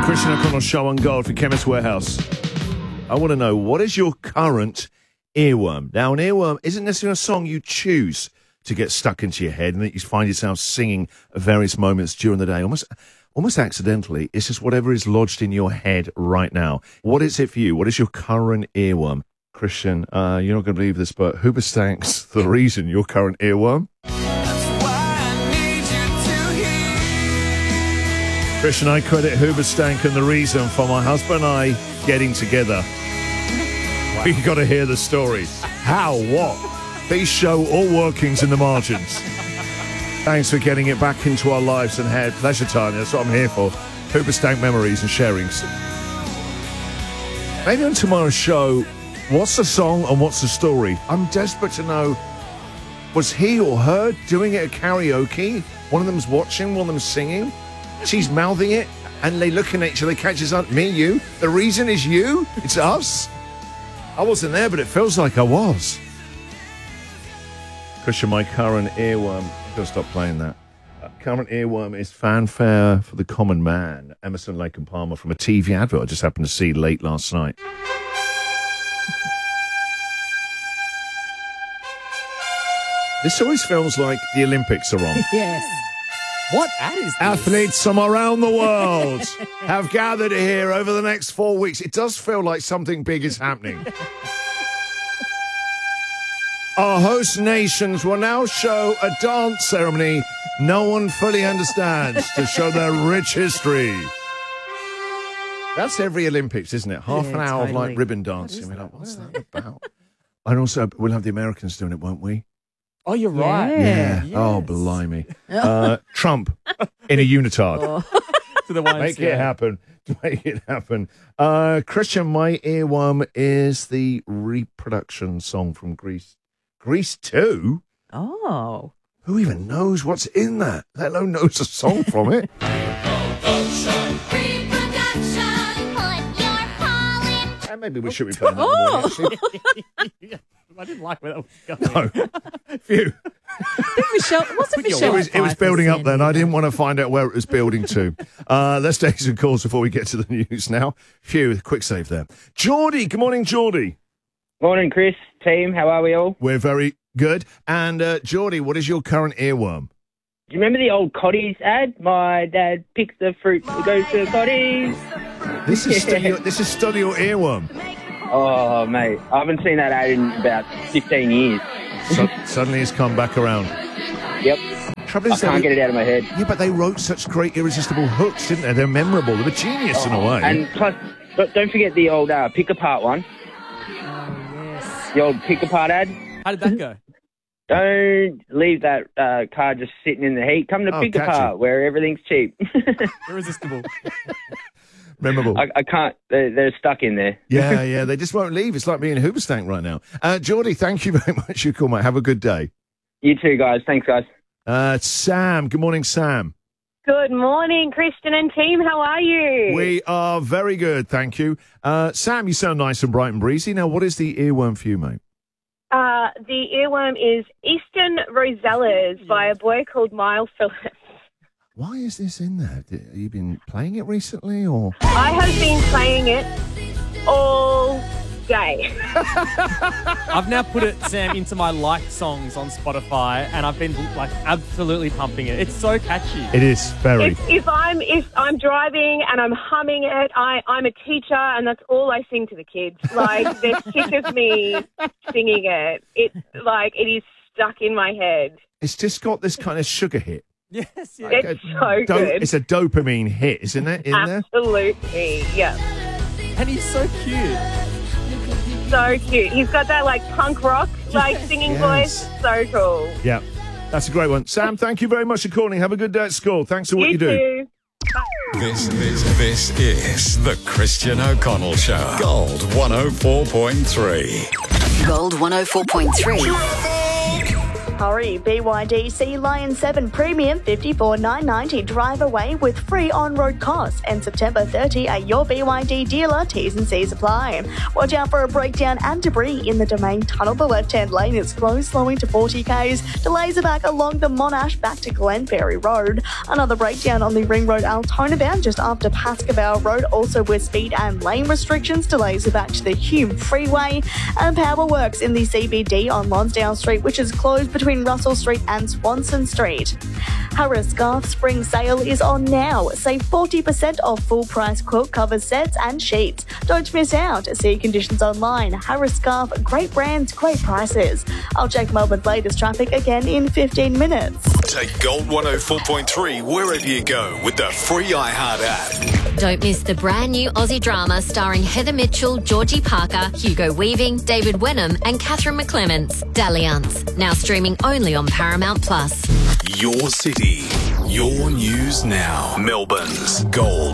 Christian O'Connell Show on Gold for Chemist Warehouse. I want to know, what is your current earworm? Now, an earworm isn't necessarily a song you choose to get stuck into your head and that you find yourself singing at various moments during the day, almost accidentally. It's just whatever is lodged in your head right now. What is it for you? What is your current earworm? Christian, you're not going to believe this, but Hoobastank's the reason your current earworm. Christian, I credit Hoobastank and the reason for my husband and I getting together. We got to hear the story. How? What? Please show all workings in the margins. Thanks for getting it back into our lives and head. Pleasure, Tanya. That's what I'm here for. Hoobastank memories and sharings. Maybe on tomorrow's show, what's the song and what's the story? I'm desperate to know, was he or her doing it at karaoke? One of them's watching, one of them's singing. She's mouthing it, and they looking at each other, catches up, me, you. The reason is you? It's us? I wasn't there, but it feels like I was. Christian, my current earworm, I've got to stop playing that. Current earworm is Fanfare for the Common Man, Emerson, Lake and Palmer, from a TV advert I just happened to see late last night. This always feels like the Olympics are on. Yes. What ad is this? Athletes from around the world have gathered here over the next 4 weeks. It does feel like something big is happening. Our host nations will now show a dance ceremony no one fully understands to show their rich history. That's every Olympics, isn't it? Half an hour of like ribbon dancing. We're like, what's that about? And also, we'll have the Americans doing it, won't we? Oh, you're right. Yeah. Yes. Oh, blimey. Trump in a unitard. To the ones, Make it happen. Make it happen. Christian, my earworm is the reproduction song from Grease. Grease 2? Oh. Who even knows what's in that? Let alone knows a song from it. Maybe we should be playing that. Oh. I didn't like where that was going. No. Phew. It was building up then. I didn't want to find out where it was building to. Let's take some calls before we get to the news now. Phew, quick save there. Geordie, good morning, Geordie. Morning, Chris. Team, how are we all? We're very good. And Geordie, what is your current earworm? Do you remember the old Cotties ad? My dad picks the fruit that goes to Cotties. This is still your earworm. Oh, mate. I haven't seen that ad in about 15 years. Suddenly it's come back around. Yep. Trouble is I can't get it out of my head. Yeah, but they wrote such great irresistible hooks, didn't they? They're memorable. They were genius in a way. And plus, but don't forget the old pick-apart one. Oh, yes. The old pick-apart ad. How did that go? Don't leave that car just sitting in the heat. Come to pick-apart, where everything's cheap. Irresistible. Memorable. I can't. They're stuck in there. Yeah. They just won't leave. It's like being Hoobastank right now. Geordie, thank you very much for your call, mate. Have a good day. You too, guys. Thanks, guys. Sam. Good morning, Sam. Good morning, Christian and team. How are you? We are very good, thank you. Sam, you sound nice and bright and breezy. Now, what is the earworm for you, mate? The earworm is Eastern Rosellas by a boy called Miles Phillips. Why is this in there? Have you been playing it recently, or? I have been playing it all day. I've now put it, Sam, into my liked songs on Spotify, and I've been like absolutely pumping it. It's so catchy. It is very. If I'm driving and I'm humming it, I'm a teacher, and that's all I sing to the kids. Like, they're sick of me singing it. It is stuck in my head. It's just got this kind of sugar hit. Yes, yeah. It's so good. It's a dopamine hit, isn't it? Absolutely, yeah. And he's so cute. So cute. He's got that like punk rock singing voice. So cool. Yeah, that's a great one. Sam, thank you very much for calling. Have a good day at school. Thanks for what you do. Too. This is the Christian O'Connell Show. Gold 104.3. Gold 104.3. Hurry, BYD Sea Lion 7 Premium $54,990 drive away with free on-road costs, and September 30 at your BYD dealer. T's and C's apply. Watch out for a breakdown and debris in the Domain Tunnel. The left-hand lane is closed, slowing to 40 k's. Delays are back along the Monash back to Glenferrie Road. Another breakdown on the Ring Road Altona bound just after Pascoe Road, also with speed and lane restrictions. Delays are back to the Hume Freeway, and power works in the CBD on Lonsdale Street, which is closed between Russell Street and Swanson Street. Harris Scarf Spring Sale is on now. Save 40% off full price quilt covers, sets and sheets. Don't miss out. See conditions online. Harris Scarf, great brands, great prices. I'll check Melbourne's latest traffic again in 15 minutes. Take Gold 104.3 wherever you go with the free iHeart app. Don't miss the brand new Aussie drama starring Heather Mitchell, Georgie Parker, Hugo Weaving, David Wenham and Catherine McClements, Dalliance. Now streaming only on Paramount+. Your city, your news now. Melbourne's Gold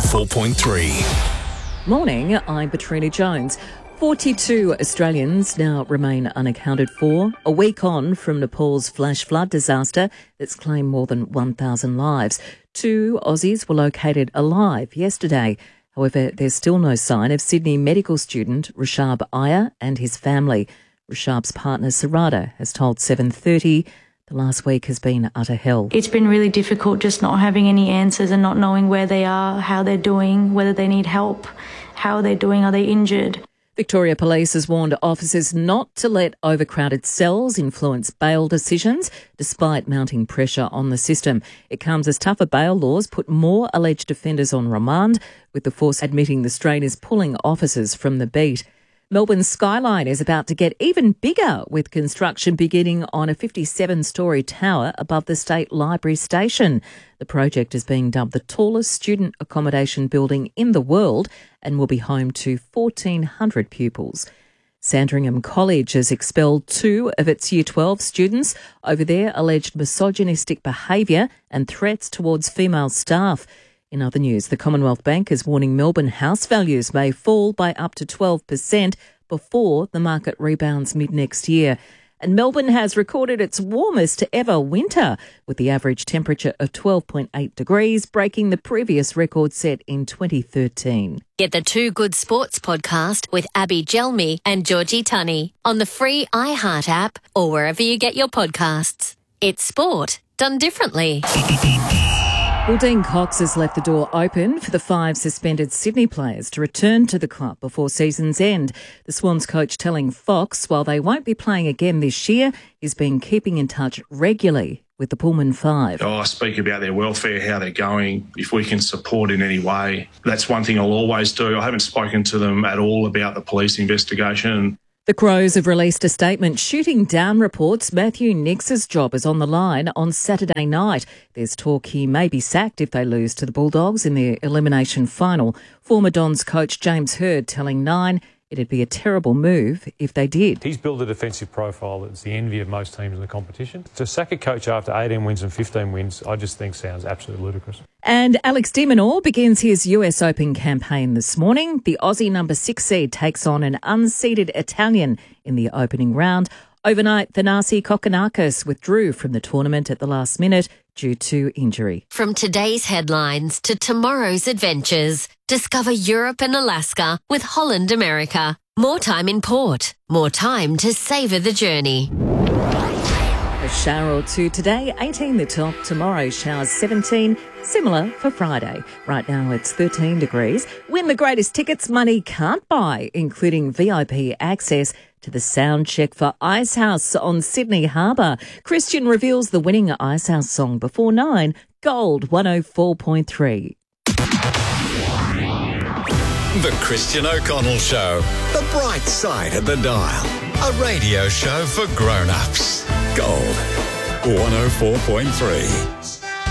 104.3. Morning, I'm Petrina Jones. 42 Australians now remain unaccounted for, a week on from Nepal's flash flood disaster that's claimed more than 1,000 lives. 2 Aussies were located alive yesterday. However, there's still no sign of Sydney medical student Rishab Iyer and his family. Rishab's partner Sarada has told 7:30 the last week has been utter hell. It's been really difficult just not having any answers and not knowing where they are, how they're doing, whether they need help, how they're doing, are they injured. Victoria Police has warned officers not to let overcrowded cells influence bail decisions, despite mounting pressure on the system. It comes as tougher bail laws put more alleged offenders on remand, with the force admitting the strain is pulling officers from the beat. Melbourne's skyline is about to get even bigger, with construction beginning on a 57-storey tower above the State Library station. The project is being dubbed the tallest student accommodation building in the world and will be home to 1,400 pupils. Sandringham College has expelled 2 of its Year 12 students over their alleged misogynistic behaviour and threats towards female staff. In other news, the Commonwealth Bank is warning Melbourne house values may fall by up to 12% before the market rebounds mid-next year. And Melbourne has recorded its warmest ever winter, with the average temperature of 12.8 degrees, breaking the previous record set in 2013. Get the Two Good Sports podcast with Abby Gelmi and Georgie Tunney on the free iHeart app or wherever you get your podcasts. It's sport done differently. Well, Dean Cox has left the door open for the 5 suspended Sydney players to return to the club before season's end. The Swans coach telling Fox while they won't be playing again this year, he's been keeping in touch regularly with the Pullman 5. I speak about their welfare, how they're going, if we can support in any way. That's one thing I'll always do. I haven't spoken to them at all about the police investigation. The Crows have released a statement shooting down reports Matthew Nix's job is on the line on Saturday night. There's talk he may be sacked if they lose to the Bulldogs in their elimination final. Former Dons coach James Hird telling Nine it'd be a terrible move if they did. He's built a defensive profile that's the envy of most teams in the competition. To sack a coach after 18 wins and 15 wins, I just think sounds absolutely ludicrous. And Alex de Minaur begins his US Open campaign this morning. The Aussie number 6 seed takes on an unseeded Italian in the opening round. Overnight, Thanasi Kokkinakis withdrew from the tournament at the last minute due to injury. From today's headlines to tomorrow's adventures, discover Europe and Alaska with Holland America. More time in port, more time to savour the journey. A shower or two today, 18 the top. Tomorrow, showers 17, similar for Friday. Right now, it's 13 degrees. Win the greatest tickets money can't buy, including VIP access to the sound check for Icehouse on Sydney Harbour. Christian reveals the winning Icehouse song before 9, Gold 104.3. The Christian O'Connell Show. The bright side of the dial. A radio show for grown-ups. Gold 104.3.